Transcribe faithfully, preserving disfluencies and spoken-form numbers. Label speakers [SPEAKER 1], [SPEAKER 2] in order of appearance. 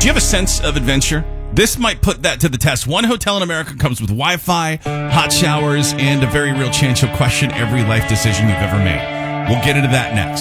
[SPEAKER 1] Do you have a sense of adventure? This might put that to the test. One hotel in America comes with Wi-Fi, hot showers, and a very real chance you'll question every life decision you've ever made. We'll get into that next.